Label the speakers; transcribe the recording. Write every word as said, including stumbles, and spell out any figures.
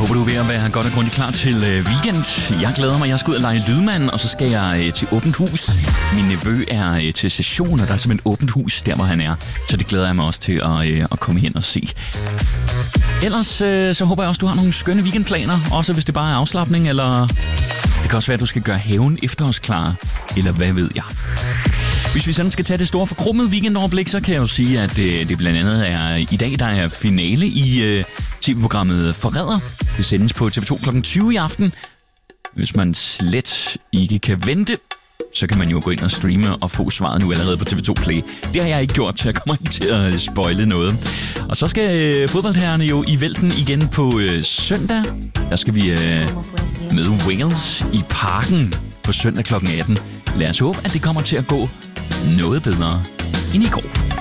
Speaker 1: håber, du er ved at være godt og grundigt klar til øh, weekend. Jeg glæder mig. Jeg skal ud og lege lydmand, og så skal jeg øh, til åbent hus. Min nevø er øh, til session, og der er simpelthen åbent hus der, hvor han er. Så det glæder jeg mig også til at, øh, at komme hen og se. Ellers øh, så håber jeg også, du har nogle skønne weekendplaner. Også hvis det bare er afslapning, eller det kan også være, at du skal gøre haven efterårsklar. Eller hvad ved jeg. Hvis vi sådan skal tage det store forkrummede weekendoverblik, så kan jeg jo sige, at det, det blandt andet er i dag, der er finale i øh, tv-programmet Forræder. Det sendes på T V to klokken tyve i aften. Hvis man slet ikke kan vente, så kan man jo gå ind og streame og få svaret nu allerede på T V to Play. Det har jeg ikke gjort, så jeg kommer ikke til at spoile noget. Og så skal øh, fodboldherrerne jo i vælten igen på øh, søndag. Der skal vi øh, møde Wales i Parken på søndag klokken atten. Lad os håbe, at det kommer til at gå noget bedre end i går.